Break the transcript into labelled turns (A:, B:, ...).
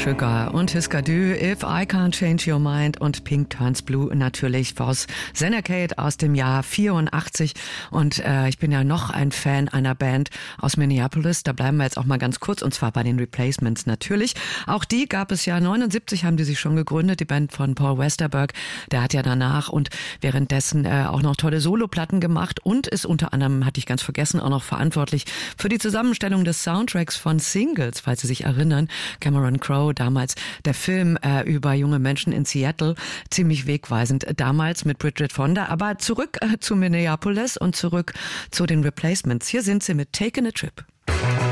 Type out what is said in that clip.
A: Sugar und Husker Du, If I Can't Change Your Mind und Pink Turns Blue natürlich aus Xenacate aus dem Jahr 84. Und ich bin ja noch ein Fan einer Band aus Minneapolis. Da bleiben wir jetzt auch mal ganz kurz, und zwar bei den Replacements natürlich. Auch die gab es ja 79, haben die sich schon gegründet, die Band von Paul Westerberg. Der hat ja danach und währenddessen auch noch tolle Soloplatten gemacht und ist unter anderem, hatte ich ganz vergessen, auch noch verantwortlich für die Zusammenstellung des Soundtracks von Singles, falls Sie sich erinnern. Cameron Crowe, damals der Film über junge Menschen in Seattle, ziemlich wegweisend damals mit Bridget Fonda. Aber zurück zu Minneapolis und zurück zu den Replacements. Hier sind sie mit Taking a Trip.